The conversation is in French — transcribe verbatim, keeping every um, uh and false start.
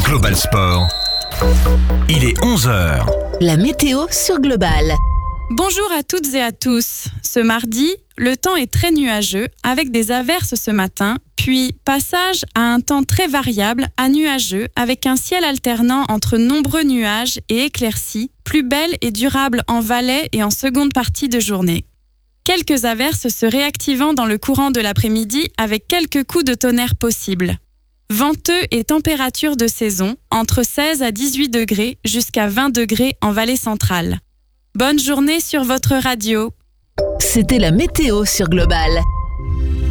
Global Sport. Il est onze heures. La météo sur Global. Bonjour à toutes et à tous. Ce mardi, le temps est très nuageux avec des averses ce matin, puis passage à un temps très variable à nuageux avec un ciel alternant entre nombreux nuages et éclaircies, plus belle et durable en Valais et en seconde partie de journée. Quelques averses se réactivant dans le courant de l'après-midi avec quelques coups de tonnerre possibles. Venteux et température de saison, entre seize à dix-huit degrés jusqu'à vingt degrés en vallée centrale. Bonne journée sur votre radio. C'était la météo sur Global.